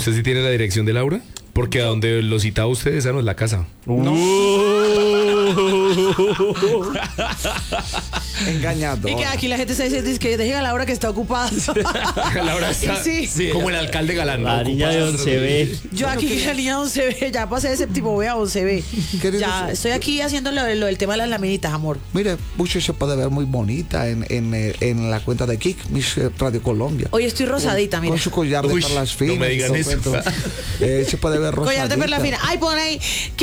¿Usted sí tiene la dirección de Laura? Porque a donde lo citaba usted, esa no es la casa. Engañado. Y que aquí la gente se dice que dejen a Laura que está ocupada. Laura está Sí. como el alcalde Galán. La niña de 11B. Yo aquí la niña 11B, ya pasé de séptimo B a 11B. Queridos- Ya estoy aquí haciendo lo del tema de las laminitas, amor. Mire, mucho se puede ver muy bonita en la cuenta de Kik, Miss Radio Colombia. Hoy estoy rosadita, mira. Con su collar de Uy, perlas no finas. me digan y todo eso. cuento. Se puede ver rosadita. Collar de perla fina. Ay, pon ahí